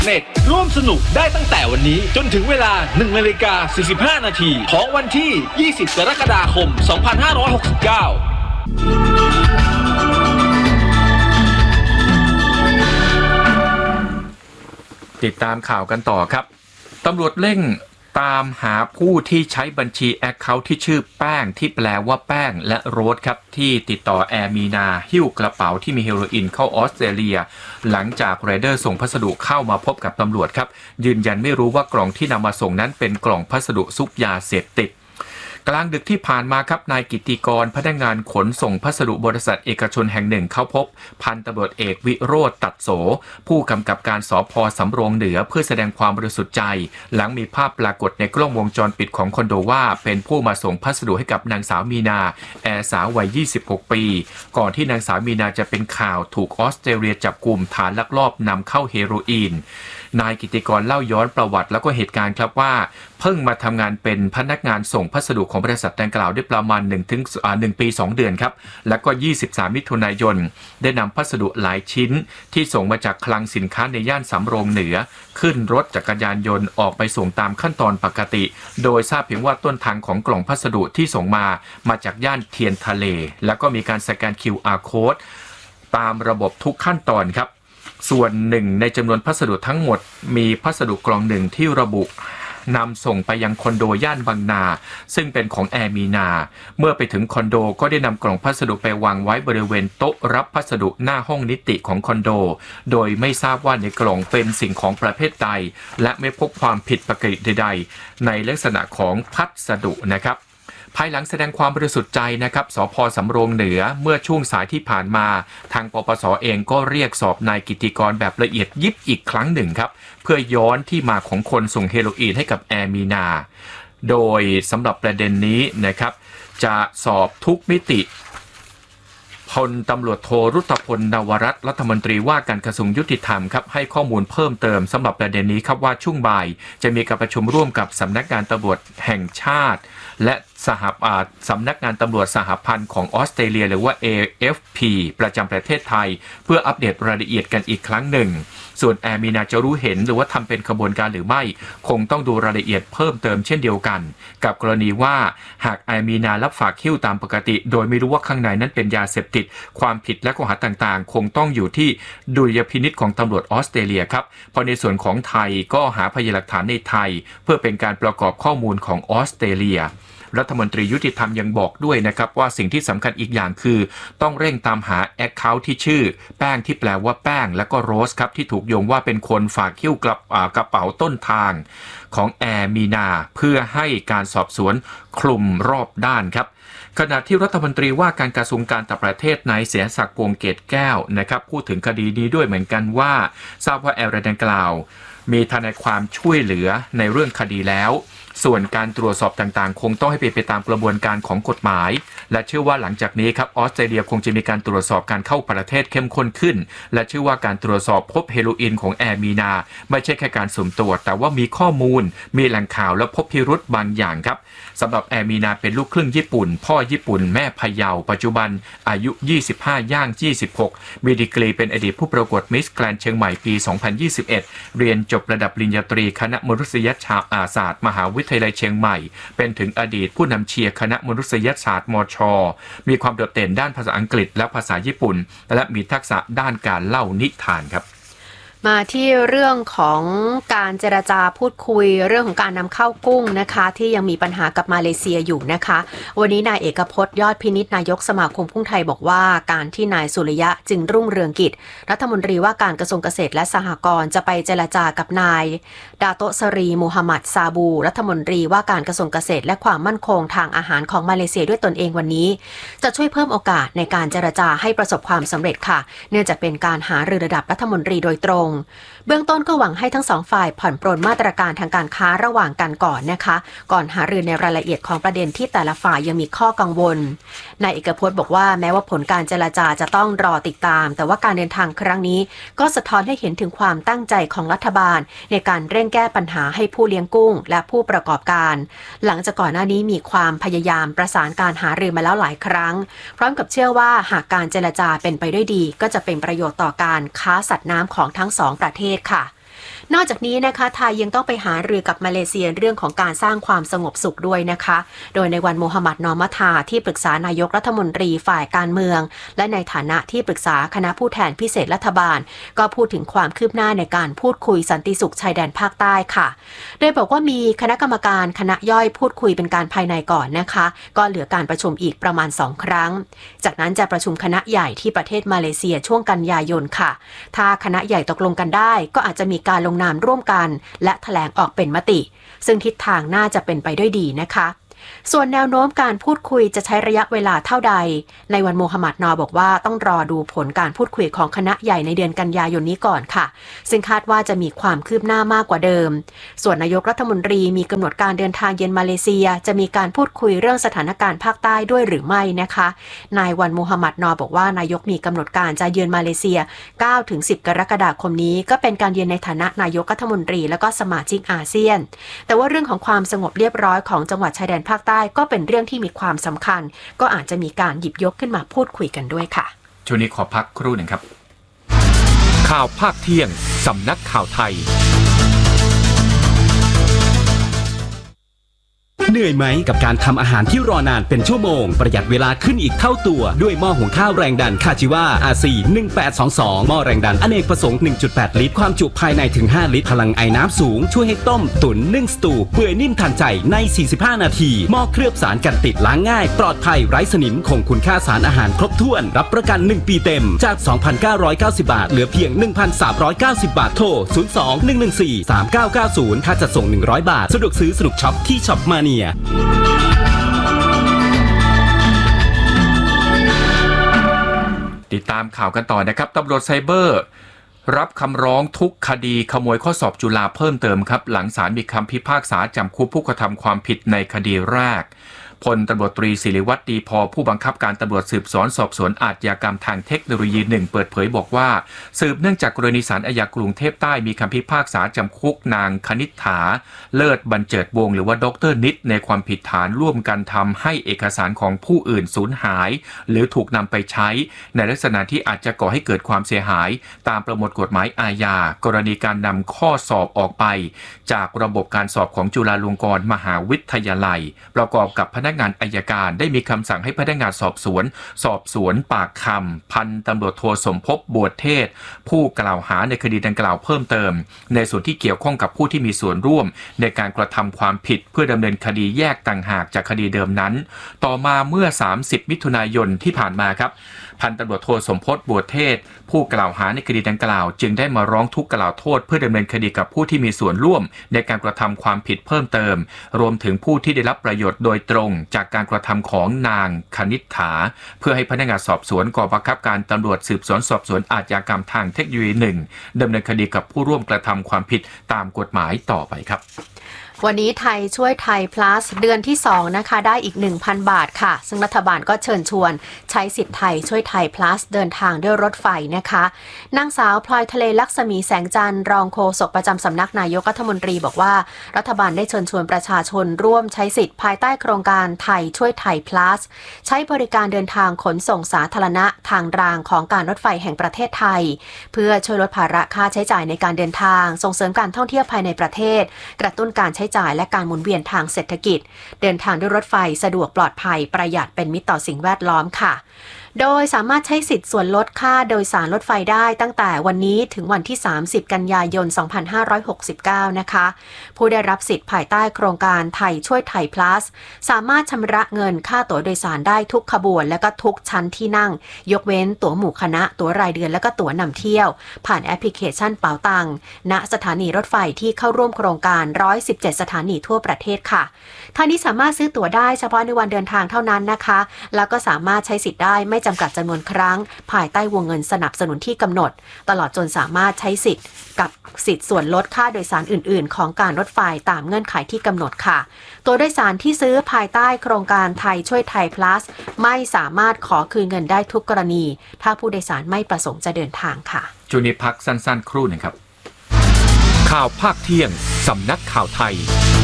Net ร่วมสนุกได้ตั้งแต่วันนี้จนถึงเวลา 1:45 นาทีของวันที่ 20 กรกฎาคม 2569 ติดตามข่าวกันต่อครับตำรวจเร่งตามหาผู้ที่ใช้บัญชีแอคเคาท์ที่ชื่อแป้งที่แปลว่าแป้งและโรสครับที่ติดต่อแอร์มีนาหิ้วกระเป๋าที่มีเฮโรอีนเข้าออสเตรเลียหลังจากไรเดอร์ส่งพัสดุเข้ามาพบกับตำรวจครับยืนยันไม่รู้ว่ากล่องที่นำมาส่งนั้นเป็นกล่องพัสดุซุกยาเสพติดกลางดึกที่ผ่านมาครับนายกิติกรพนักงานขนส่งพัสดุบริษัทเอกชนแห่งหนึ่งเข้าพบพันตำรวจเอกวิโรจน์ตัดโสผู้กำกับการสภ.สำโรงเหนือเพื่อแสดงความบริสุทธิ์ใจหลังมีภาพปรากฏในกล้องวงจรปิดของคอนโดว่าเป็นผู้มาส่งพัสดุให้กับนางสาวมีนาแอร์สาววัย26 ปีก่อนที่นางสาวมีนาจะเป็นข่าวถูกออสเตรเลียจับกุมฐานลักลอบนำเข้าเฮโรอีนนายกิติกรเล่าย้อนประวัติแล้วก็เหตุการณ์ครับว่าเพิ่งมาทำงานเป็นพนักงานส่งพัสดุของบริษัทดังกล่าวได้ประมาณ1 ปี 2 เดือนครับแล้วก็23 มิถุนายนได้นำพัสดุหลายชิ้นที่ส่งมาจากคลังสินค้าในย่านสำโรงเหนือขึ้นรถจักรยานยนต์ออกไปส่งตามขั้นตอนปกติโดยทราบเพียงว่าต้นทางของกล่องพัสดุที่ส่งมาจากย่านเทียนทะเลแล้วก็มีการสแกน QR Code ตามระบบทุกขั้นตอนครับส่วนหนึ่งในจำนวนพัสดุทั้งหมดมีพัสดุกล่องหนึ่งที่ระบุนำส่งไปยังคอนโดย่านบางนาซึ่งเป็นของแอร์มีนาเมื่อไปถึงคอนโดก็ได้นำกล่องพัสดุไปวางไว้บริเวณโต๊ะรับพัสดุหน้าห้องนิติของคอนโดโดยไม่ทราบว่าในกล่องเป็นสิ่งของประเภทใดและไม่พบความผิดปกติใดๆในลักษณะของพัสดุนะครับภายหลังแสดงความบริสุทธิ์ใจนะครับสภ.สำโรงเหนือเมื่อช่วงสายที่ผ่านมาทางปปส.เองก็เรียกสอบนายกิติกรแบบละเอียดยิบอีกครั้งหนึ่งครับเพื่อย้อนที่มาของคนส่งเฮโรอีนให้กับแอร์มีนาโดยสำหรับประเด็นนี้นะครับจะสอบทุกมิติพลตำรวจโทรุตพลนวรัตน์รัฐมนตรีว่าการกระทรวงยุติธรรมครับให้ข้อมูลเพิ่มเติมสำหรับประเด็นนี้ครับว่าช่วงบ่ายจะมีการประชุมร่วมกับสำนักงานตำรวจแห่งชาติและสำนักงานตำรวจสหพันธ์ของออสเตรเลียหรือว่า AFP ประจำประเทศไทยเพื่ออัปเดตรายละเอียดกันอีกครั้งหนึ่งส่วนแอร์มีนาจะรู้เห็นหรือว่าทำเป็นขบวนการหรือไม่คงต้องดูรายละเอียดเพิ่มเติมเช่นเดียวกันกับกรณีว่าหากแอร์มีนารับฝากหิ้วตามปกติโดยไม่รู้ว่าข้างในนั้นเป็นยาเสพติดความผิดและข้อหาต่างๆคงต้องอยู่ที่ดุลยพินิจของตำรวจออสเตรเลียครับเพราะในส่วนของไทยก็หาพยานหลักฐานในไทยเพื่อเป็นการประกอบข้อมูลของออสเตรเลียรัฐมนตรียุติธรรมยังบอกด้วยนะครับว่าสิ่งที่สำคัญอีกอย่างคือต้องเร่งตามหาแอคเคาท์ที่ชื่อแป้งที่แปลว่าแป้งแล้วก็โรสครับที่ถูกโยงว่าเป็นคนฝากหิ้วกระเป๋าต้นทางของแอร์มีนาเพื่อให้การสอบสวนคลุมรอบด้านครับขณะที่รัฐมนตรีว่าการกระทรวงการต่างประเทศนายเสียศักดิ์วงศ์เกตแก้วนะครับพูดถึงคดีนี้ด้วยเหมือนกันว่าทราบว่าแอร์ดังกล่าวมีทนายความช่วยเหลือในเรื่องคดีแล้วส่วนการตรวจสอบต่างๆคงต้องให้เป็นไปตามกระบวนการของกฎหมายและเชื่อว่าหลังจากนี้ครับออสเตรเลียคงจะมีการตรวจสอบการเข้าประเทศเข้มข้นขึ้นและเชื่อว่าการตรวจสอบพบเฮโรอีนของแอร์มีนาไม่ใช่แค่การสุ่มตรวจแต่ว่ามีข้อมูลมีแหล่งข่าวและพบพิรุธบางอย่างครับสำหรับแอร์มีนาเป็นลูกครึ่งญี่ปุ่นพ่อญี่ปุ่นแม่พะเยาปัจจุบันอายุ25ย่าง26มีดีกรีเป็นอดีตผู้ประกวดมิสแกรนด์เชียงใหม่ปี2021เรียนจบระดับปริญญาตรีคณะมนุษยศาสตร์มหาวิทยาลัยเชียงใหม่เป็นถึงอดีตผู้นำเชียร์คณะมนุษยศาสตร์มช.มีความโดดเด่นด้านภาษาอังกฤษและภาษาญี่ปุ่นและมีทักษะด้านการเล่านิทานครับมาที่เรื่องของการเจรจาพูดคุยเรื่องของการนำเข้ากุ้งนะคะที่ยังมีปัญหากับมาเลเซียอยู่นะคะวันนี้นายเอกพจน์ยอดพินิจนายกสมาคมกุ้งไทยบอกว่าการที่นายสุริยะจึงรุ่งเรืองกิจรัฐมนตรีว่าการกระทรวงเกษตรและสหกรณ์จะไปเจรจากับนายดาโตะสรีมูฮัมหมัดซาบูรัฐมนตรีว่าการกระทรวงเกษตรและความมั่นคงทางอาหารของมาเลเซียด้วยตนเองวันนี้จะช่วยเพิ่มโอกาสในการเจรจาให้ประสบความสำเร็จค่ะเนื่องจากเป็นการหารือระดับรัฐมนตรีโดยตรงเบื้องต้นก็หวังให้ทั้งสองฝ่ายผ่อนปรนมาตรการทางการค้าระหว่างกันก่อนนะคะก่อนหารือในรายละเอียดของประเด็นที่แต่ละฝ่ายยังมีข้อกังวลนายเอกพจน์บอกว่าแม้ว่าผลการเจรจาจะต้องรอติดตามแต่ว่าการเดินทางครั้งนี้ก็สะท้อนให้เห็นถึงความตั้งใจของรัฐบาลในการเร่งแก้ปัญหาให้ผู้เลี้ยงกุ้งและผู้ประกอบการหลังจากก่อนหน้านี้มีความพยายามประสานการหารือมาแล้วหลายครั้งพร้อมกับเชื่อว่าหากการเจรจาเป็นไปด้วยดีก็จะเป็นประโยชน์ต่อการค้าสัตว์น้ำของทั้งสองประเทศค่ะนอกจากนี้นะคะไทยยังต้องไปหารือกับมาเลเซียเรื่องของการสร้างความสงบสุขด้วยนะคะโดยในวันโมฮัมหมัดนอมัทาที่ปรึกษานายกรัฐมนตรีฝ่ายการเมืองและในฐานะที่ปรึกษาคณะผู้แทนพิเศษรัฐบาลก็พูดถึงความคืบหน้าในการพูดคุยสันติสุขชายแดนภาคใต้ค่ะโดยบอกว่ามีคณะกรรมการคณะย่อยพูดคุยเป็นการภายในก่อนนะคะก็เหลือการประชุมอีกประมาณ2 ครั้งจากนั้นจะประชุมคณะใหญ่ที่ประเทศมาเลเซียช่วงกันยายนค่ะถ้าคณะใหญ่ตกลงกันได้ก็อาจจะมีการลงนามร่วมกันและแถลงออกเป็นมติซึ่งทิศทางน่าจะเป็นไปด้วยดีนะคะส่วนแนวโน้มการพูดคุยจะใช้ระยะเวลาเท่าใดในวันโมฮัมหมัดนอบอกว่าต้องรอดูผลการพูดคุยของคณะใหญ่ในเดือนกันยายนนี้ก่อนค่ะซึ่งคาดว่าจะมีความคืบหน้ามากกว่าเดิมส่วนนายกรัฐมนตรีมีกำหนดการเดินทางเยือนมาเลเซียจะมีการพูดคุยเรื่องสถานการณ์ภาคใต้ด้วยหรือไม่นะคะนายวันโมฮัมหมัดนอบอกว่านายกมีกำหนดการจะเยือนมาเลเซีย 9-10 กรกฎาคมนี้ก็เป็นการเยือนในฐานะนายกรัฐมนตรีและก็สมาชิกอาเซียนแต่ว่าเรื่องของความสงบเรียบร้อยของจังหวัดชายแดนภาคใต้ก็เป็นเรื่องที่มีความสำคัญก็อาจจะมีการหยิบยกขึ้นมาพูดคุยกันด้วยค่ะช่วงนี้ขอพักครู่หนึ่งครับข่าวภาคเที่ยงสำนักข่าวไทยเหนื่อยไหมกับการทำอาหารที่รอนานเป็นชั่วโมงประหยัดเวลาขึ้นอีกเท่าตัวด้วยหม้อหุงข้าวแรงดันคาจิวา RC 1822หม้อแรงดันอเนกประสงค์ 1.8 ลิตรความจุภายในถึง5ลิตรพลังไอน้ำสูงช่วยให้ต้มตุ๋นนึ่งสตูเปื่อยนิ่มทันใจใน45นาทีหม้อเคลือบสารกันติดล้างง่ายปลอดภัยไร้สนิมคงคุณค่าสารอาหารครบถ้วนรับประกัน1ปีเต็มจาก 2,990 บาทเหลือเพียง 1,390 บาทโทร 02-114-3990 ค่าจัดส่ง100 บาทสะดวกซื้อสนุกช็อปที่ช็อปมาเนียติดตามข่าวกันต่อนะครับตำรวจไซเบอร์รับคำร้องทุกคดีขโมยข้อสอบจุฬาเพิ่มเติมครับหลังศาลมีคำพิพากษาจำคุกผู้กระทำความผิดในคดีแรกพลตำรวจตรีศิริวัฒน์ดีพอผู้บังคับการตำรวจสืบสวนสอบสวนอาชญากรรมทางเทคโนโลยี1เปิดเผยบอกว่าสืบเนื่องจากกรณีศาลอาญากรุงเทพใต้มีคำพิพากษาจำคุกนางคณิษฐาเลิศบรรเจิดวงศ์หรือว่าดร.นิดในความผิดฐานร่วมกันทำให้เอกสารของผู้อื่นสูญหายหรือถูกนำไปใช้ในลักษณะที่อาจจะก่อให้เกิดความเสียหายตามประมวลกฎหมายอาญากรณีการนำข้อสอบออกไปจากระบบการสอบของจุฬาลงกรณ์มหาวิทยาลัยประกอบกับพนักงานอัยการได้มีคำสั่งให้พนักงานสอบสวนปากคำพันตำรวจโทสมภพบวชเทศผู้กล่าวหาในคดีดังกล่าวเพิ่มเติมในส่วนที่เกี่ยวข้องกับผู้ที่มีส่วนร่วมในการกระทำความผิดเพื่อดำเนินคดีแยกต่างหากจากคดีเดิมนั้นต่อมาเมื่อ30มิถุนายนที่ผ่านมาครับพันตำรวจโทสมภพบวชเทศผู้กล่าวหาในคดีดังกล่าวจึงได้มาร้องทุกข์กล่าวโทษเพื่อดำเนินคดีกับผู้ที่มีส่วนร่วมในการกระทำความผิดเพิ่มเติมรวมถึงผู้ที่ได้รับประโยชน์โดยตรงจากการกระทำของนางคณิษฐาเพื่อให้พนักงานสอบสวนกองบังคับการตำรวจสืบสวนสอบสวนอาชญากรรมทางเทคโนโลยี1ดำเนินคดีกับผู้ร่วมกระทำความผิดตามกฎหมายต่อไปครับวันนี้ไทยช่วยไทย plus เดือนที่2นะคะได้อีก 1,000 บาทค่ะซึ่งรัฐบาลก็เชิญชวนใช้สิทธิ์ไทยช่วยไทย plus เดินทางด้วยรถไฟนะคะนางสาวพลอยทะเลลักษมีแสงจันทร์รองโฆษกประจำสำนักนายกรัฐมนตรีบอกว่ารัฐบาลได้เชิญชวนประชาชนร่วมใช้สิทธิ์ภายใต้โครงการไทยช่วยไทย plus ใช้บริการเดินทางขนส่งสาธารณะทางรางของการรถไฟแห่งประเทศไทยเพื่อช่วยลดภาระค่าใช้จ่ายในการเดินทางส่งเสริมการท่องเที่ยวภายในประเทศกระตุ้นการใช้จ่ายและการหมุนเวียนทางเศรษฐกิจเดินทางด้วยรถไฟสะดวกปลอดภัยประหยัดเป็นมิตรต่อสิ่งแวดล้อมค่ะโดยสามารถใช้สิทธิ์ส่วนลดค่าโดยสารรถไฟได้ตั้งแต่วันนี้ถึงวันที่30กันยายน2569นะคะผู้ได้รับสิทธิ์ภายใต้โครงการไทยช่วยไทย plus สามารถชำระเงินค่าตั๋วโดยสารได้ทุกขบวนและก็ทุกชั้นที่นั่งยกเว้นตั๋วหมู่คณะตั๋วรายเดือนและก็ตั๋วนำเที่ยวผ่านแอปพลิเคชันเป๋าตังณสถานีรถไฟที่เข้าร่วมโครงการ117สถานีทั่วประเทศค่ะท่านนี้สามารถซื้อตั๋วได้เฉพาะในวันเดินทางเท่านั้นนะคะแล้วก็สามารถใช้สิทธิ์ได้ไม่จำกัดจำนวนครั้งภายใต้วงเงินสนับสนุนที่กำหนดตลอดจนสามารถใช้สิทธิ์กับสิทธิ์ส่วนลดค่าโดยสารอื่นๆของการรถไฟตามเงื่อนไขที่กำหนดค่ะตัวโดยสารที่ซื้อภายใต้โครงการไทยช่วยไทย plus ไม่สามารถขอคืนเงินได้ทุกกรณีถ้าผู้โดยสารไม่ประสงค์จะเดินทางค่ะช่วงนี้พักสั้นๆครู่หนึ่งครับข่าวภาคเที่ยงสำนักข่าวไทย